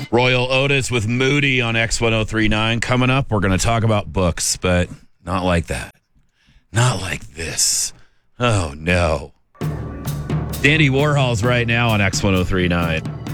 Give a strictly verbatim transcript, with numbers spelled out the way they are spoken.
Royal Otis with Moody on X ten thirty-nine. Coming up, we're going to talk about books, but not like that. Not like this. Oh, no. Dandy Warhol's right now on X ten thirty-nine.